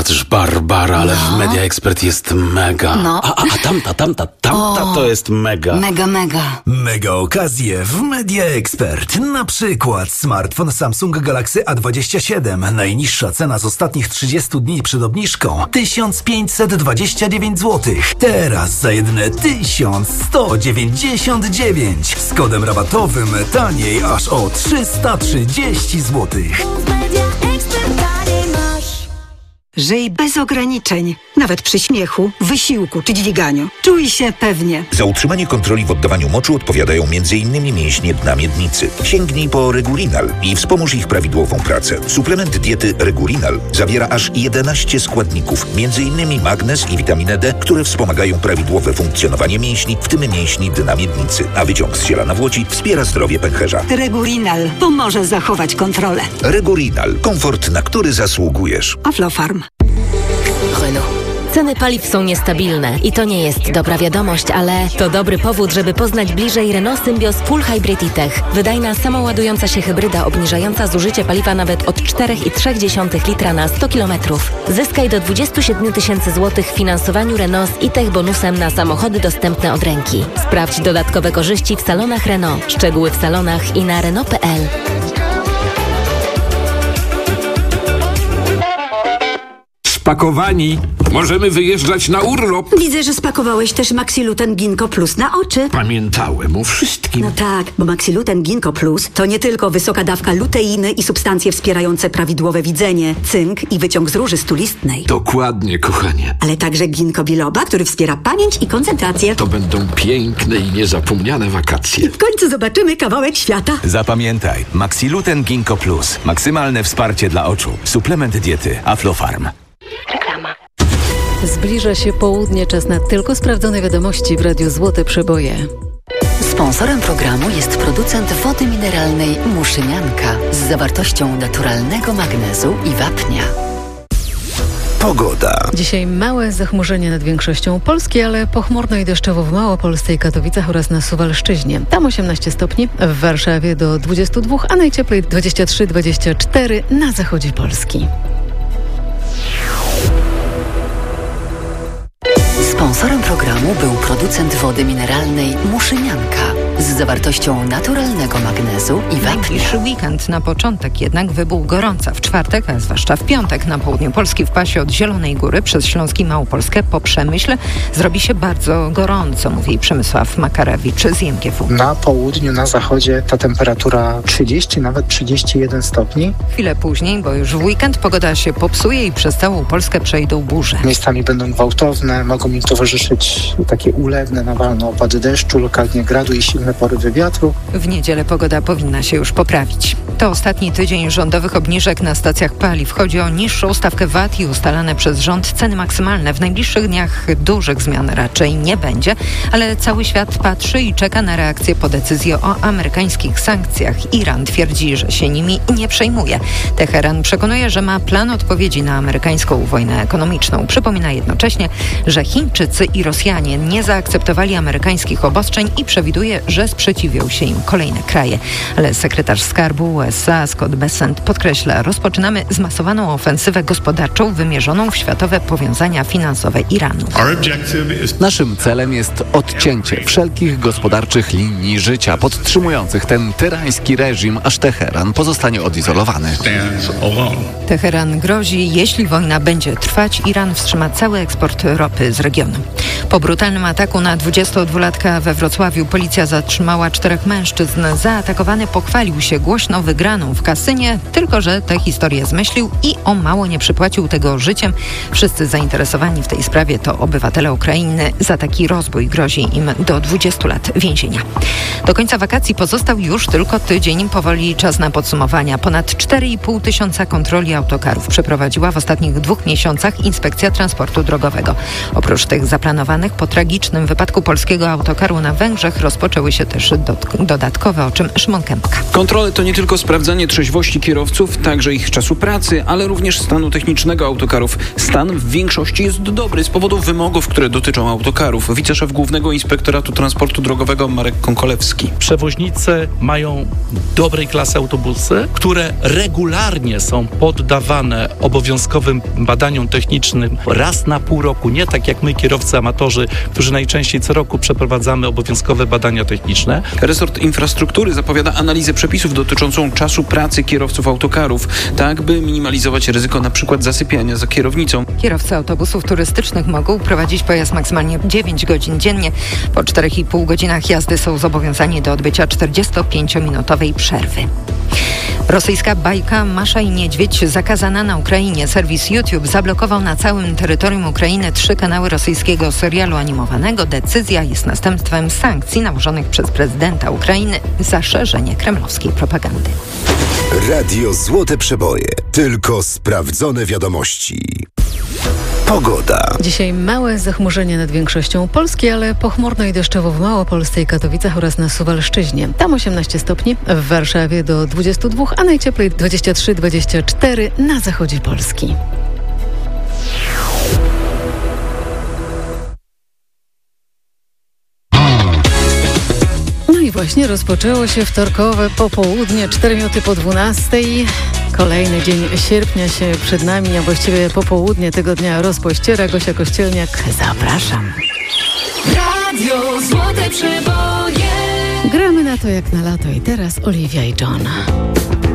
Wybacz, Barbara, ale w Media Expert jest mega. No. A tamta to jest mega. Mega. Mega okazje w Media Expert. Na przykład smartfon Samsung Galaxy A27. Najniższa cena z ostatnich 30 dni przed obniżką 1529 zł. Teraz za jedyne 1199. Z kodem rabatowym taniej aż o 330 zł. Żyj bez ograniczeń, nawet przy śmiechu, wysiłku czy dźwiganiu. Czuj się pewnie. Za utrzymanie kontroli w oddawaniu moczu odpowiadają m.in. mięśnie dna miednicy. Sięgnij po Regulinal i wspomóż ich prawidłową pracę. Suplement diety Regulinal zawiera aż 11 składników, m.in. magnez i witaminę D, które wspomagają prawidłowe funkcjonowanie mięśni, w tym mięśni dna miednicy. A wyciąg z ziela nawłoci wspiera zdrowie pęcherza. Regulinal pomoże zachować kontrolę. Regulinal. Komfort, na który zasługujesz. Aflofarm. Renault. Ceny paliw są niestabilne i to nie jest dobra wiadomość, ale to dobry powód, żeby poznać bliżej Renault Symbioz Full Hybrid e-Tech. Wydajna, samoładująca się hybryda obniżająca zużycie paliwa nawet od 4,3 litra na 100 km. Zyskaj do 27 000 zł w finansowaniu Renault z e-Tech bonusem na samochody dostępne od ręki. Sprawdź dodatkowe korzyści w salonach Renault. Szczegóły w salonach i na Renault.pl. Spakowani. Możemy wyjeżdżać na urlop. Widzę, że spakowałeś też Maxiluten Ginkgo Plus na oczy. Pamiętałem o wszystkim. No tak, bo Maxiluten Ginkgo Plus to nie tylko wysoka dawka luteiny i substancje wspierające prawidłowe widzenie, cynk i wyciąg z róży stulistnej. Dokładnie, kochanie. Ale także ginkgo biloba, który wspiera pamięć i koncentrację. To będą piękne i niezapomniane wakacje. W końcu zobaczymy kawałek świata. Zapamiętaj, Maxiluten Ginkgo Plus. Maksymalne wsparcie dla oczu. Suplement diety Aflofarm. Reklama. Zbliża się południe, czas na tylko sprawdzone wiadomości w Radiu Złote Przeboje. Sponsorem programu jest producent wody mineralnej Muszynianka z zawartością naturalnego magnezu i wapnia. Pogoda. Dzisiaj małe zachmurzenie nad większością Polski, ale pochmurno i deszczowo w Małopolsce i Katowicach oraz na Suwalszczyźnie. Tam 18 stopni, w Warszawie do 22, a najcieplej 23-24 na zachodzie Polski. Sponsorem programu był producent wody mineralnej Muszynianka z zawartością naturalnego magnezu i wapnia. Najbliższy weekend na początek jednak wybuch gorąca. W czwartek, a zwłaszcza w piątek na południu Polski w pasie od Zielonej Góry przez Śląsk i Małopolskę po Przemyśle zrobi się bardzo gorąco, mówi Przemysław Makarewicz z IMGW. Na południu, na zachodzie ta temperatura 30, nawet 31 stopni. Chwilę później, bo już w weekend pogoda się popsuje i przez całą Polskę przejdą burze. Miejscami będą gwałtowne, mogą im towarzyszyć takie ulewne, nawalne opady deszczu, lokalnie gradu i silne porywy wiatru. W niedzielę pogoda powinna się już poprawić. To ostatni tydzień rządowych obniżek na stacjach paliw. Chodzi o niższą stawkę VAT i ustalane przez rząd ceny maksymalne. W najbliższych dniach dużych zmian raczej nie będzie, ale cały świat patrzy i czeka na reakcję po decyzji o amerykańskich sankcjach. Iran twierdzi, że się nimi nie przejmuje. Teheran przekonuje, że ma plan odpowiedzi na amerykańską wojnę ekonomiczną. Przypomina jednocześnie, że Chińczycy i Rosjanie nie zaakceptowali amerykańskich obostrzeń i przewiduje, że sprzeciwią się im kolejne kraje. Ale sekretarz skarbu USA Scott Bessent podkreśla, rozpoczynamy zmasowaną ofensywę gospodarczą wymierzoną w światowe powiązania finansowe Iranu. Naszym celem jest odcięcie wszelkich gospodarczych linii życia podtrzymujących ten tyrański reżim, aż Teheran pozostanie odizolowany. Teheran grozi, jeśli wojna będzie trwać, Iran wstrzyma cały eksport ropy z regionu. Po brutalnym ataku na 22-latka we Wrocławiu policja zatrzymała 4 mężczyzn. Zaatakowany pochwalił się głośno wygraną w kasynie, tylko że tę historię zmyślił i o mało nie przypłacił tego życiem. Wszyscy zainteresowani w tej sprawie to obywatele Ukrainy. Za taki rozbój grozi im do 20 lat więzienia. Do końca wakacji pozostał już tylko tydzień. Powoli czas na podsumowania. Ponad 4,5 tysiąca kontroli autokarów przeprowadziła w ostatnich 2 miesiącach Inspekcja Transportu Drogowego. Oprócz tych zaplanowanych zatrzymanych. Po tragicznym wypadku polskiego autokaru na Węgrzech rozpoczęły się też dodatkowe, o czym Szymon Kępka. Kontrole to nie tylko sprawdzanie trzeźwości kierowców, także ich czasu pracy, ale również stanu technicznego autokarów. Stan w większości jest dobry z powodu wymogów, które dotyczą autokarów. Wiceszef Głównego Inspektoratu Transportu Drogowego Marek Konkolewski. Przewoźnicy mają dobrej klasy autobusy, które regularnie są poddawane obowiązkowym badaniom technicznym raz na pół roku. Nie tak jak my, kierowcy amatorzy, którzy najczęściej co roku przeprowadzamy obowiązkowe badania techniczne. Resort Infrastruktury zapowiada analizę przepisów dotyczącą czasu pracy kierowców autokarów, tak by minimalizować ryzyko np. zasypiania za kierownicą. Kierowcy autobusów turystycznych mogą prowadzić pojazd maksymalnie 9 godzin dziennie. Po 4,5 godzinach jazdy są zobowiązani do odbycia 45-minutowej przerwy. Rosyjska bajka Masza i Niedźwiedź zakazana na Ukrainie. Serwis YouTube zablokował na całym terytorium Ukrainy 3 kanały rosyjskiego serialu animowanego. Decyzja jest następstwem sankcji nałożonych przez prezydenta Ukrainy za szerzenie kremlowskiej propagandy. Radio Złote Przeboje. Tylko sprawdzone wiadomości. Pogoda. Dzisiaj małe zachmurzenie nad większością Polski, ale pochmurno i deszczowo w Małopolsce i Katowicach oraz na Suwalszczyźnie. Tam 18 stopni, w Warszawie do 22, a najcieplej 23-24 na zachodzie Polski. No i właśnie rozpoczęło się wtorkowe popołudnie, 4 minuty po 12. Kolejny dzień sierpnia się przed nami, a właściwie popołudnie tego dnia rozpościera. Gosia Kościelniak, zapraszam. Radio Złote Przeboje. Gramy na to jak na lato i teraz Olivia i John.